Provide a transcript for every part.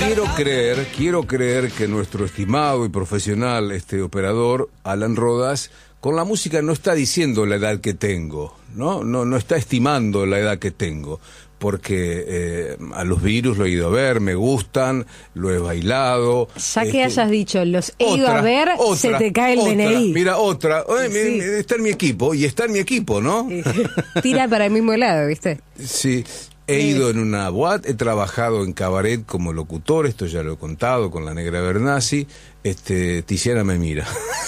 quiero creer que nuestro estimado y profesional operador, Alan Rodas, con la música no está diciendo la edad que tengo, no está estimando la edad que tengo, porque a los Virus lo he ido a ver, me gustan, lo he bailado. Ya que hayas dicho, los he ido a ver, se te cae el DNI. Mira, otra, Sí. está en mi equipo, y está en mi equipo, ¿no? Tira para el mismo lado, ¿viste? Sí. He ido en una boate, he trabajado en cabaret como locutor, esto ya lo he contado con la Negra Bernasi. Tiziana me mira.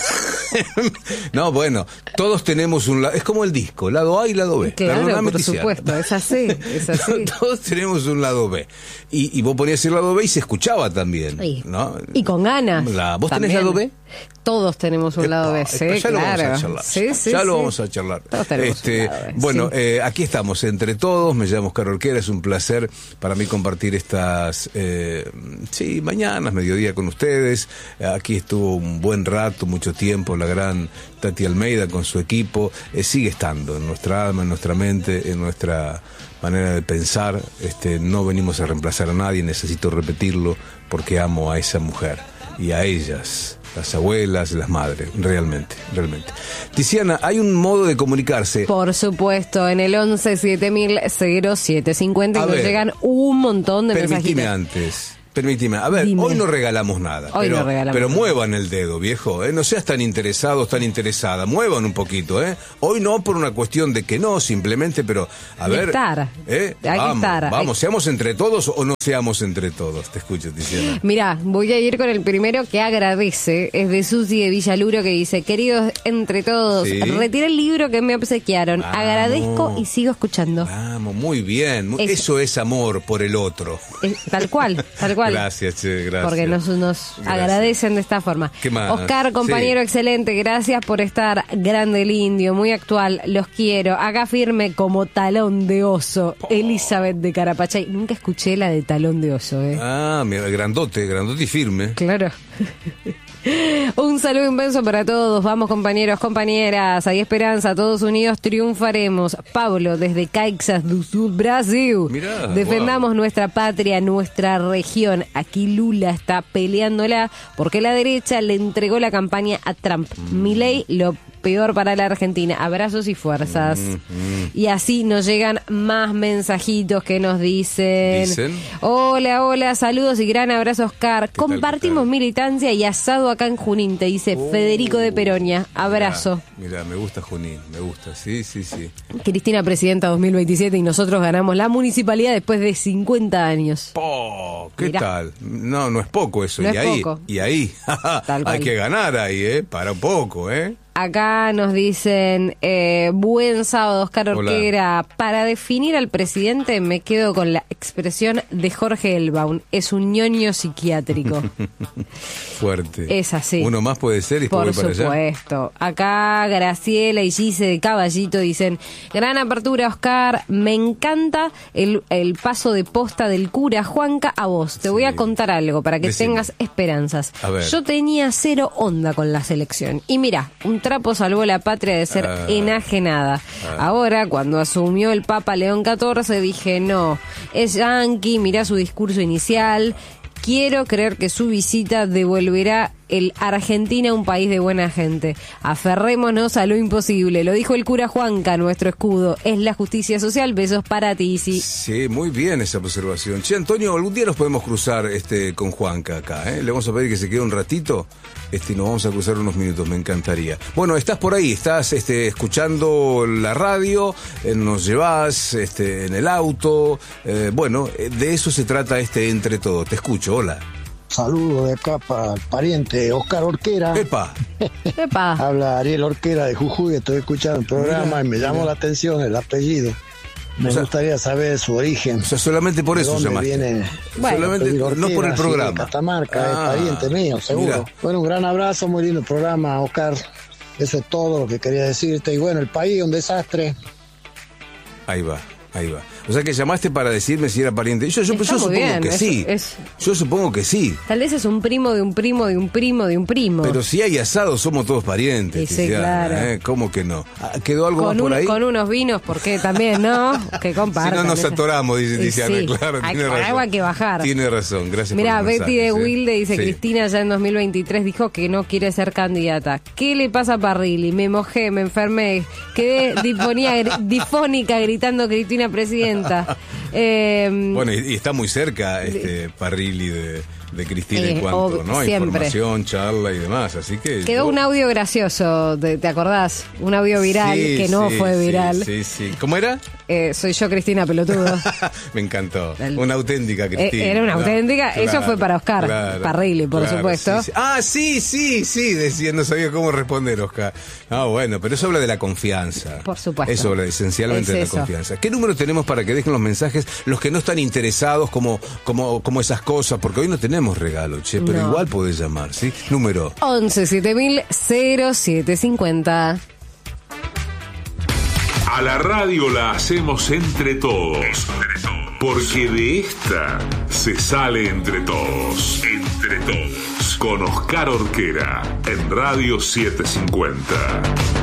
No, bueno, todos tenemos un lado, es como el disco, lado A y lado B. Claro, Perdóname, por Tiziana. supuesto, es así. Todos tenemos un lado B. Y vos ponías el lado B y se escuchaba también, Sí. ¿no? Y con ganas. ¿Vos también. tenés lado B? Todos tenemos un lado B, sí, ya claro. lo vamos a charlar. Sí, Lo vamos a charlar. Todos tenemos un lado B, bueno, sí. aquí estamos entre todos. Me llamo Oscar Orquera. Es un placer para mí compartir estas mañanas, mediodía con ustedes. Aquí estuvo un buen rato, mucho tiempo, la gran Tati Almeida con su equipo. Sigue estando en nuestra alma, en nuestra mente, en nuestra manera de pensar. No venimos a reemplazar a nadie. Necesito repetirlo porque amo a esa mujer y a ellas, las abuelas, las madres, realmente. Tiziana, hay un modo de comunicarse. Por supuesto, en el 11 7000 0750 nos llegan un montón de mensajitos. Permíteme, a ver, Dime. Hoy no regalamos nada, pero nada. muevan el dedo, viejo, no seas tan interesado, tan interesada, muevan un poquito, Hoy no por una cuestión de que no, simplemente, pero, a ver... Hay que estar. Vamos, ¿seamos entre todos o no seamos entre todos? Te escucho, Tiziana. Mirá, voy a ir con el primero que agradece, es de Susi de Villaluro, que dice: queridos entre todos, Sí. retiré el libro que me obsequiaron, Vamos. agradezco y sigo escuchando. Vamos, muy bien, eso es amor por el otro. Tal cual. Gracias, che, gracias. Porque nos agradecen de esta forma. ¿Qué más? Oscar, compañero, Sí. excelente, gracias por estar. Grande el indio, muy actual, los quiero. Acá firme como talón de oso. Elizabeth de Carapachay. Nunca escuché la de talón de oso, Mira, grandote y firme. Claro. Un saludo inmenso para todos. Vamos, compañeros, compañeras. Hay esperanza. Todos unidos triunfaremos. Pablo, desde Caxias do Sul, Brasil. Mirá, defendamos nuestra patria, nuestra región. Aquí Lula está peleándola porque la derecha le entregó la campaña a Trump. Milei, lo peor para la Argentina. Abrazos y fuerzas. Y así nos llegan más mensajitos que nos dicen: hola, saludos y gran abrazo, Oscar. Compartimos militancia y asado acá en Junín, te dice Federico de Peronia. Abrazo. Mira, me gusta Junín, me gusta, sí. Cristina presidenta 2027 y nosotros ganamos la municipalidad después de 50 años. ¿Qué Mirá. tal? No es poco eso. No y es ahí, poco. y ahí, Tal cual. hay que ganar ahí, para un poco, Acá nos dicen, buen sábado, Oscar Orquera. Hola. Para definir al presidente me quedo con la expresión de Jorge Elbaum. Es un ñoño psiquiátrico. Fuerte. Es así. Uno más puede ser y Por después voy para allá. supuesto. Acá Graciela y Gise de Caballito dicen: gran apertura, Oscar. Me encanta el paso de posta del cura Juanca a vos. Te voy a contar algo para que Decime. tengas esperanzas. A ver. Yo tenía cero onda con la selección. Y mira, un trapo salvó la patria de ser enajenada. Ahora, cuando asumió el Papa León XIV, dije: no, es yanqui, mirá su discurso inicial. Quiero creer que su visita devolverá el Argentina a un país de buena gente. Aferrémonos a lo imposible. Lo dijo el cura Juanca, nuestro escudo. Es la justicia social. Besos para ti, sí. Sí, muy bien esa observación. Che, Antonio, algún día nos podemos cruzar con Juanca acá, Le vamos a pedir que se quede un ratito y nos vamos a cruzar unos minutos, me encantaría. Bueno, estás por ahí, estás escuchando la radio, nos llevas en el auto, de eso se trata Entre Todos. Te escucho, hola. Saludos de acá para el pariente Oscar Orquera. ¡Epa! Epa. Habla Ariel Orquera de Jujuy, estoy escuchando el programa y me llamó la atención el apellido. Me gustaría saber su origen. O sea, solamente por eso llamaste. Viene solamente, Orquera, no por el programa. De Catamarca, es pariente mío, seguro. Mirá. Bueno, un gran abrazo, muy lindo programa, Oscar. Eso es todo lo que quería decirte. Y bueno, el país es un desastre. Ahí va. Ahí va. O sea que llamaste para decirme si era pariente. Yo supongo bien, que sí. Yo supongo que sí. Tal vez es un primo de un primo de un primo de un primo. Pero si hay asado, somos todos parientes. Sí, claro. ¿Cómo que no? ¿Quedó algo más por ahí? Con unos vinos, porque también, ¿no? Que compartan. Si no nos atoramos, dice Ana, sí. claro, tiene razón. Algo hay que bajar. Tiene razón, gracias. Mirá, por el Betty de mensaje, Wilde dice, Cristina ya en 2023 dijo que no quiere ser candidata. ¿Qué le pasa a Parrilli? Me mojé, me enfermé, quedé difónica gritando Cristina presidenta. Bueno, y está muy cerca Parrilli de Cristina en cuanto, ¿no? Siempre. Información, charla y demás, así que... Quedó un audio gracioso, ¿te acordás? Un audio viral que no fue viral. Sí. ¿Cómo era? Soy yo, Cristina, pelotudo. Me encantó. Una auténtica Cristina. Era una auténtica. Claro, eso fue para Oscar Parrilli, por supuesto. Sí. Ah, sí, decía, no sabía cómo responder, Oscar. Bueno, pero eso habla de la confianza. Por supuesto. Eso habla esencialmente de la confianza. ¿Qué número tenemos para que dejen los mensajes los que no están interesados como esas cosas? Porque hoy no tenemos regalo, pero igual podés llamar, ¿sí? Número 11 7000 0750. A la radio la hacemos entre todos. Porque de esta se sale entre todos. Entre todos. Con Oscar Orquera en Radio 750.